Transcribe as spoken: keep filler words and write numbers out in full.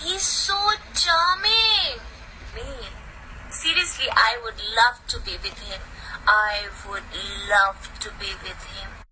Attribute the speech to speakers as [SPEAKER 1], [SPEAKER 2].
[SPEAKER 1] He's so charming. Me. Seriously, I would love to be with him. I would love to be with him.